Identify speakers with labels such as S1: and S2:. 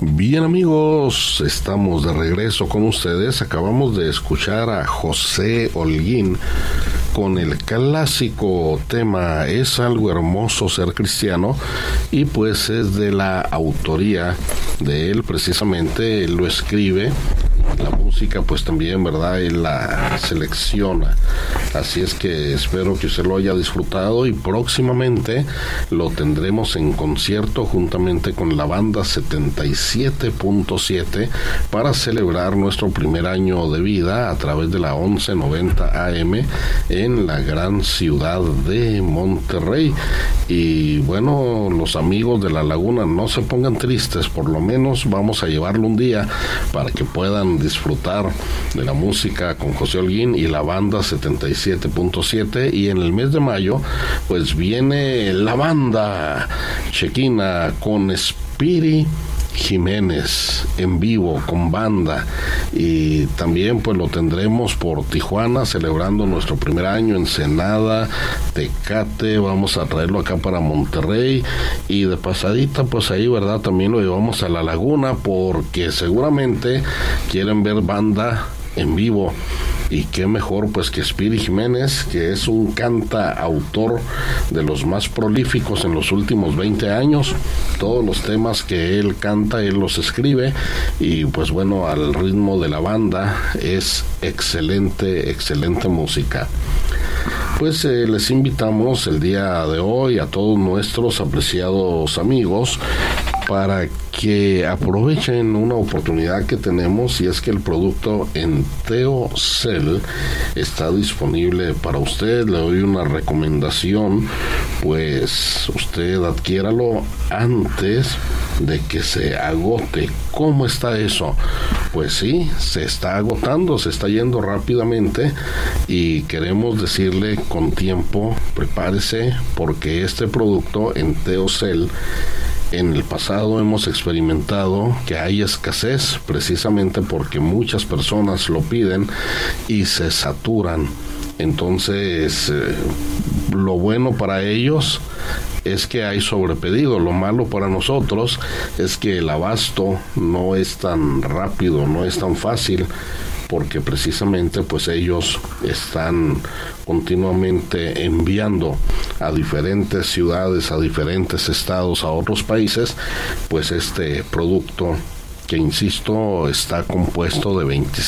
S1: Bien amigos, estamos de regreso con ustedes. Acabamos de escuchar a José Holguín con el clásico tema Es algo hermoso ser cristiano, y pues es de la autoría de él precisamente. Él lo escribe, la música pues también, ¿verdad? Él la selecciona. Así es que espero que usted lo haya disfrutado, y próximamente lo tendremos en concierto juntamente con la banda 77.7 para celebrar nuestro primer año de vida a través de la 1190 AM en la gran ciudad de Monterrey. Y bueno, los amigos de La Laguna, no se pongan tristes, por lo menos vamos a llevarlo un día para que puedan disfrutar de la música con José Holguín y la banda 77.7. Y en el mes de mayo pues viene la banda chequina con Spiri Jiménez en vivo con banda, y también pues lo tendremos por Tijuana celebrando nuestro primer año, Ensenada, Tecate. Vamos a traerlo acá para Monterrey, y de pasadita pues ahí, ¿verdad? También lo llevamos a La Laguna porque seguramente quieren ver banda en vivo. Y qué mejor pues que Spiri Jiménez, que es un cantautor de los más prolíficos en los últimos 20 años. Todos los temas que él canta, él los escribe, y pues bueno, al ritmo de la banda es excelente música. Pues les invitamos el día de hoy a todos nuestros apreciados amigos para que aprovechen una oportunidad que tenemos, y es que el producto en Teocel está disponible para usted. Le doy una recomendación, pues usted adquiéralo antes de que se agote. ¿Cómo está eso? Pues sí, se está agotando, se está yendo rápidamente, y queremos decirle con tiempo, prepárese, porque este producto en Teocel, en el pasado hemos experimentado que hay escasez precisamente porque muchas personas lo piden y se saturan. Entonces, lo bueno para ellos es que hay sobrepedido. Lo malo para nosotros es que el abasto no es tan rápido, no es tan fácil, porque precisamente pues ellos están continuamente enviando a diferentes ciudades, a diferentes estados, a otros países, pues este producto que, insisto, está compuesto de 25